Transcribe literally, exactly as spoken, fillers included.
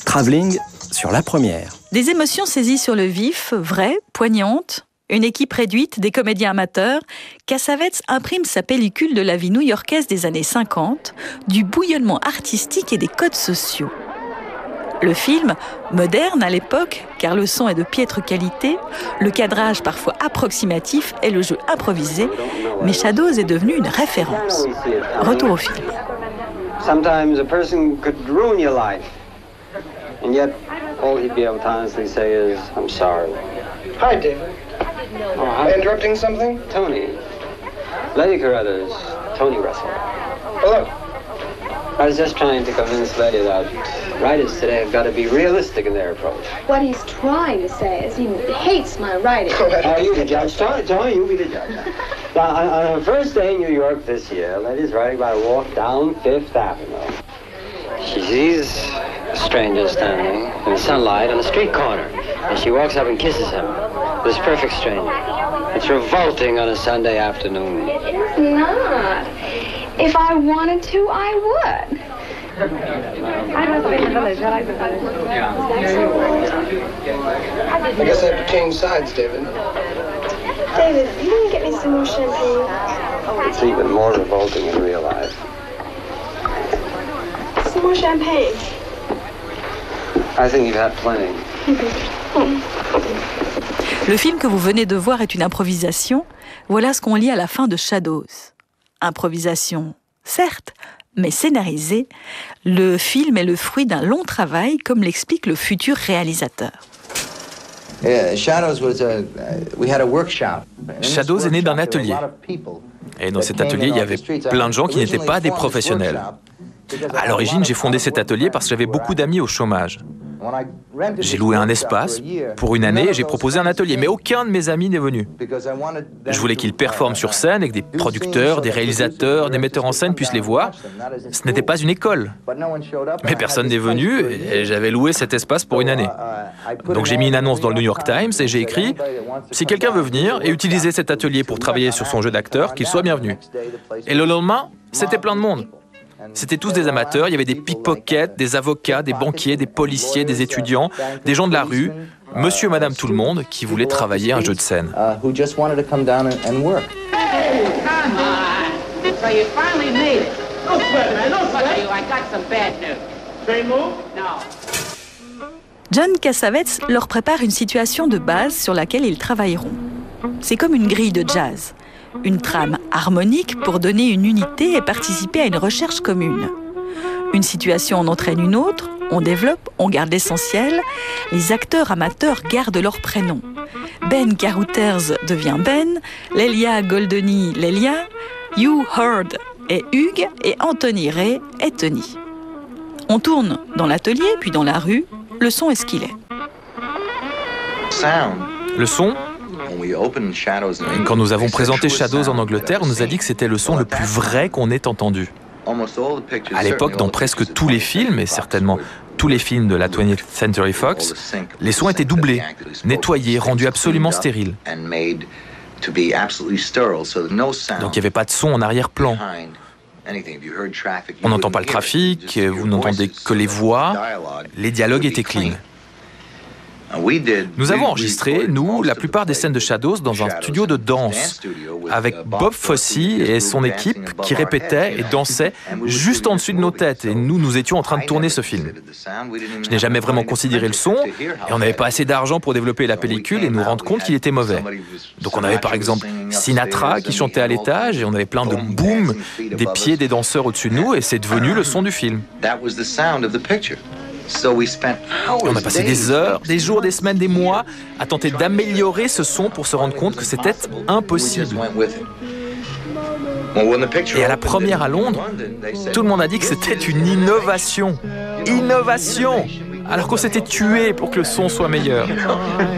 Travelling sur la première. Des émotions saisies sur le vif, vraies, poignantes. Une équipe réduite, des comédiens amateurs. Cassavetes imprime sa pellicule de la vie new-yorkaise des années cinquante, du bouillonnement artistique et des codes sociaux. Le film, moderne à l'époque, car le son est de piètre qualité, le cadrage parfois approximatif et le jeu improvisé, mais Shadows est devenu une référence. Retour au film. Sometimes a person could ruin your life, and yet all he'd be able to honestly say is, "I'm sorry." Hi, David. Oh, hi. Interrupting something? Tony. Lady Carruthers, Tony Russell. Hello. I was just trying to convince Lady that writers today have got to be realistic in their approach. What he's trying to say is he hates my writing. Oh, you the judge. Tony, Tony, you be the judge. Now, on, on her first day in New York this year, Lady's writing about a walk down Fifth Avenue. She sees a stranger standing in the sunlight on a street corner, and she walks up and kisses him. This perfect stranger. It's revolting on a Sunday afternoon. It is not. If I wanted to, I would. I guess I have to change sides, David. David, you want to get me some more champagne? It's even more revolting in real life. Some more champagne. I think you've had plenty. Le film que vous venez de voir est une improvisation. Voilà ce qu'on lit à la fin de Shadows. Improvisation, certes, mais scénarisée. Le film est le fruit d'un long travail, comme l'explique le futur réalisateur. Shadows est né d'un atelier. Et dans cet atelier, il y avait plein de gens qui n'étaient pas des professionnels. À l'origine, j'ai fondé cet atelier parce que j'avais beaucoup d'amis au chômage. J'ai loué un espace pour une année et j'ai proposé un atelier, mais aucun de mes amis n'est venu. Je voulais qu'ils performent sur scène et que des producteurs, des réalisateurs, des metteurs en scène puissent les voir. Ce n'était pas une école. Mais personne n'est venu et j'avais loué cet espace pour une année. Donc j'ai mis une annonce dans le New York Times et j'ai écrit « Si quelqu'un veut venir et utiliser cet atelier pour travailler sur son jeu d'acteur, qu'il soit bienvenu ». Et le lendemain, c'était plein de monde. C'était tous des amateurs, il y avait des pickpockets, des avocats, des banquiers, des policiers, des étudiants, des gens de la rue, monsieur et madame tout le monde qui voulaient travailler un jeu de scène. John Cassavetes leur prépare une situation de base sur laquelle ils travailleront. C'est comme une grille de jazz. Une trame harmonique pour donner une unité et participer à une recherche commune. Une situation en entraîne une autre, on développe, on garde l'essentiel. Les acteurs amateurs gardent leur prénom. Ben Carruthers devient Ben, Lelia Goldoni, Lelia, Hugh Heard est Hugh et Anthony Ray est Tony. On tourne dans l'atelier, puis dans la rue, le son est ce qu'il est. Le son, quand nous avons présenté Shadows en Angleterre, on nous a dit que c'était le son le plus vrai qu'on ait entendu. À l'époque, dans presque tous les films, et certainement tous les films de la twentieth Century Fox, les sons étaient doublés, nettoyés, rendus absolument stériles. Donc il n'y avait pas de son en arrière-plan. On n'entend pas le trafic, vous n'entendez que les voix, les dialogues étaient clean. Nous avons enregistré, nous, la plupart des scènes de Shadows dans un studio de danse, avec Bob Fosse et son équipe qui répétaient et dansaient juste en dessus de nos têtes. Et nous, nous étions en train de tourner ce film. Je n'ai jamais vraiment considéré le son, et on n'avait pas assez d'argent pour développer la pellicule et nous rendre compte qu'il était mauvais. Donc on avait par exemple Sinatra qui chantait à l'étage, et on avait plein de boom des pieds des danseurs au-dessus de nous, et c'est devenu le son du film. On a passé des heures, des jours, des semaines, des mois à tenter d'améliorer ce son pour se rendre compte que c'était impossible. Et à la première à Londres, tout le monde a dit que c'était une innovation. Innovation! Alors qu'on s'était tué pour que le son soit meilleur.